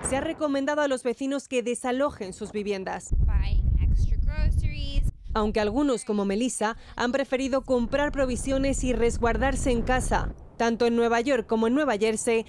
se ha recomendado a los vecinos que desalojen sus viviendas. Aunque algunos, como Melissa, han preferido comprar provisiones y resguardarse en casa. Tanto en Nueva York como en Nueva Jersey,